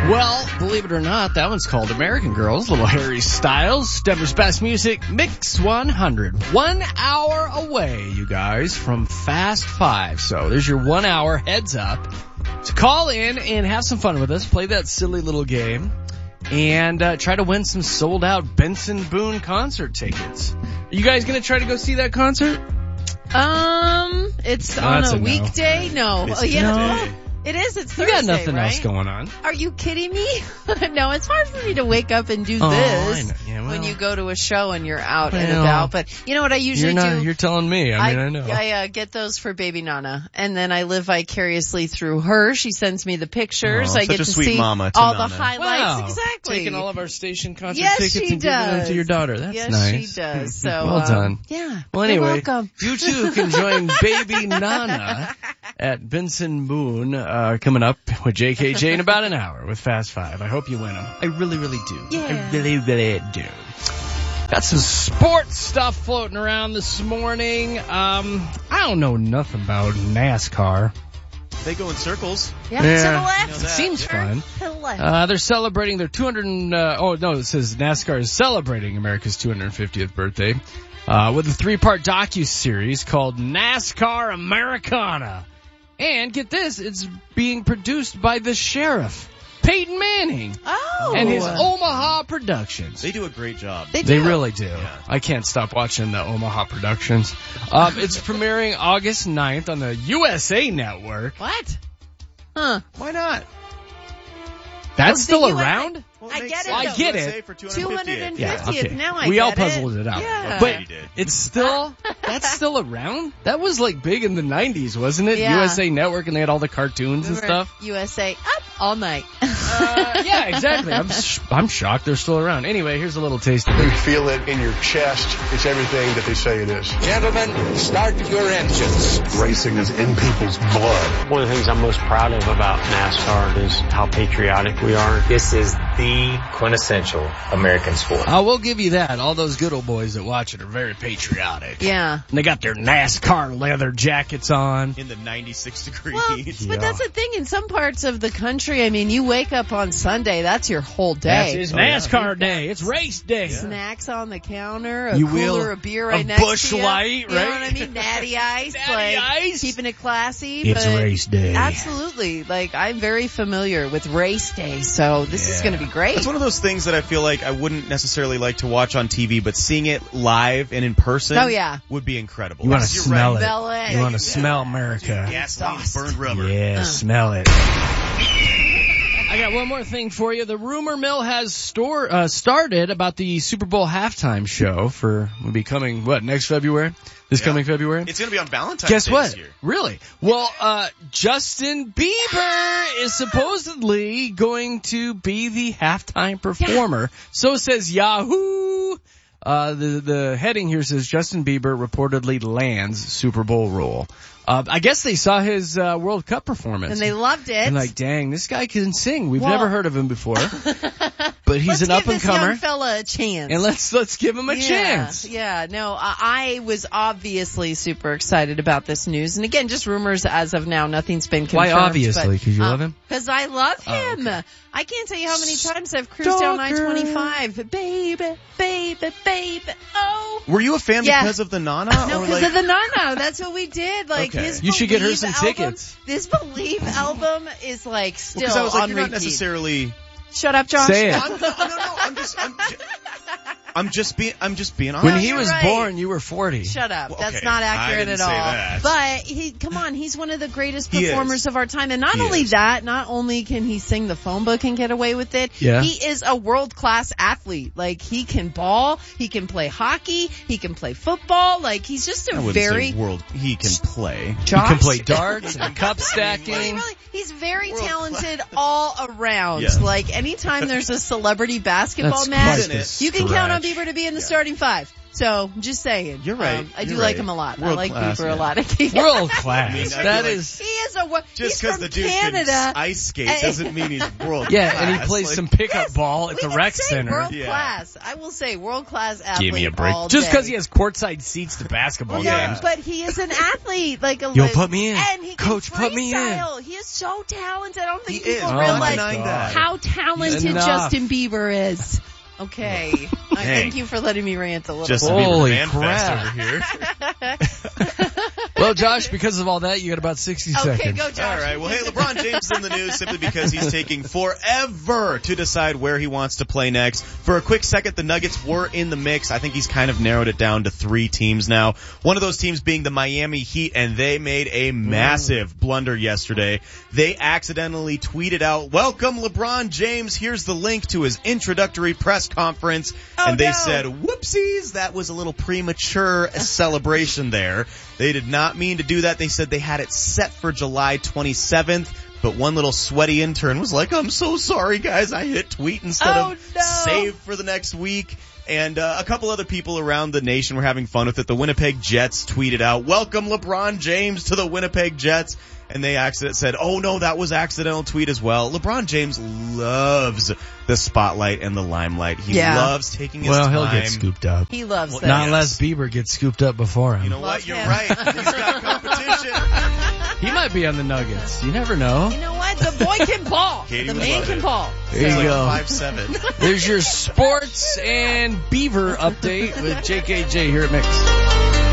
Well, believe it or not, that one's called American Girls, Little Harry Styles, Denver's Best Music Mix 100. 1 hour away, you guys, from Fast 5. So there's your 1 hour heads up. So call in and have some fun with us. Play that silly little game. And try to win some sold-out Benson Boone concert tickets. Are you guys going to try to go see that concert? It's on a weekday? No. No. It is. It's Thursday, You got nothing right? else going on. Are you kidding me? No, it's hard for me to wake up and do this I know. Yeah, well, when you go to a show and you're out and about. But you know what I usually do? You're telling me. I know. I get those for baby Nana, and then I live vicariously through her. She sends me the pictures. I get to see all Nana. the highlights. Wow. Exactly. Taking all of our station concert Yes, tickets she and giving them does. to your daughter. That's yes, nice. Yes, she does. So well done. Yeah. Well, You're anyway, welcome. you too can join baby Nana at Benson Boone coming up with JKJ in about an hour with Fast 5. I hope you win them. I really, really do. Yeah. I really, really do. Got some sports stuff floating around this morning. I don't know nothing about NASCAR. They go in circles. Yep, to the left. It seems fun. To the left. They're celebrating their it says NASCAR is celebrating America's 250th birthday with a 3-part docu-series called NASCAR Americana. And get this, it's being produced by the sheriff, Peyton Manning, and his Omaha Productions. They do a great job. They really do. Yeah. I can't stop watching the Omaha Productions. It's premiering August 9th on the USA Network. What? Huh. Why not? That's still around? Well, I get it. I get it. For 250th. Yeah, okay. Now I we get all it. puzzled it out. Yeah. But it's still, that's still around? That was like big in the 90s, wasn't it? Yeah. USA Network, and they had all the cartoons and stuff. USA up all night. Yeah, exactly. I'm shocked they're still around. Anyway, here's a little taste of You it. feel it in your chest. It's everything that they say it is. Gentlemen, start your engines. Racing is in people's blood. One of the things I'm most proud of about NASCAR is how patriotic we are. This is the quintessential American sport. I will give you that. All those good old boys that watch it are very patriotic. Yeah. And they got their NASCAR leather jackets on. In the 96 degrees. Well, but that's the thing. In some parts of the country, I mean, you wake up on Sunday, that's your whole day. It's NASCAR day. It's race day. Snacks on the counter, a You cooler will. of beer right A next Busch to you. Light, You know right? what I mean? Natty Ice. Natty Ice. Keeping it classy. It's but race day. Absolutely. Like, I'm very familiar with race day, so this is going to be great. It's one of those things that I feel like I wouldn't necessarily like to watch on TV, but seeing it live and in person would be incredible. You want to smell it. Smell it. You want to smell America. Gasoline, burned rubber. Yeah, smell it. I got one more thing for you. The rumor mill has started about the Super Bowl halftime show will be coming, next February? Coming February? It's going to be on Valentine's Guess Day what? this year. Really? Well, Justin Bieber is supposedly going to be the halftime performer. So says Yahoo! The heading here says Justin Bieber reportedly lands Super Bowl role. I guess they saw his World Cup performance. And they loved it. And like, dang, this guy can sing. We've never heard of him before. But he's an up-and-comer. Let's give this young fella a chance. And let's give him a chance. Yeah, no, I was obviously super excited about this news. And again, just rumors as of now. Nothing's been confirmed. Why obviously? Because you love him? Because I love him. Okay. I can't tell you how many times I've cruised down I-25. Baby, baby, baby, oh. Were you a fan because of the Nana? No, because of the Nana. That's what we did. Like, his You should get her some album, tickets. This Believe album is like still Because I was like, on you're not repeat. necessarily... Shut up, Josh. Say it. I'm just being honest. When he was right. born, you were 40. Shut up. Well, That's okay. not I accurate didn't at say all. that. But he's one of the greatest He performers is. of our time. And not He only is. that, not only can he sing the phone book and get away with it, Yeah. he is a world-class athlete. Like, he can ball, he can play hockey, he can play football. Like, he's just a I wouldn't very... say he can play. You Josh? can play darts and cup stacking. He's very talented all around. Yes. Like, anytime there's a celebrity basketball That's match, quite a you can count on stretch. Bieber to be in the starting five. So, just saying. You're right. I do You're like right. him a lot. World I like class, Bieber yeah. a lot. World class. I mean, that like is. He is a just because the dude Canada. can ice skate doesn't mean he's world class. Yeah, and he plays Like, some pickup ball at we the can rec say center. World Yeah. class. I will say world class athlete. Give me a break. all Just day. because he has courtside seats to basketball Yeah, games. but he is an athlete. Like a Yo, put me in. And he Coach, can put me in. freestyle. He is so talented. I don't think He people is. Oh, realize my denying that. how talented Enough. Justin Bieber is. Okay. Thank you for letting me rant a little. Justin Holy Bieber fan crap. fest over here. Well, Josh, because of all that, you got about 60 seconds. Okay, go Josh. All right. Well, hey, LeBron James is in the news simply because he's taking forever to decide where he wants to play next. For a quick second, the Nuggets were in the mix. I think he's kind of narrowed it down to 3 teams now. One of those teams being the Miami Heat, and they made a massive blunder yesterday. They accidentally tweeted out, "Welcome LeBron James. Here's the link to his introductory press conference." And they said, "Whoopsies, that was a little premature celebration there." They did not mean to do that. They said they had it set for July 27th, but one little sweaty intern was like, "I'm so sorry, guys. I hit tweet instead of save for the next week." And a couple other people around the nation were having fun with it. The Winnipeg Jets tweeted out, "Welcome LeBron James to the Winnipeg Jets." And they said, "Oh no, that was accidental tweet as well." LeBron James loves the spotlight and the limelight. He loves taking his time. Well, he'll get scooped up. He loves that. Not unless Bieber gets scooped up before him. You know what? You're right. He's got competition. He might be on the Nuggets. You never know. You know what? The boy can ball. Katie The would man love can it. ball. There He's you like go. 5'7". There's your sports and Beaver update with JKJ here at Mix.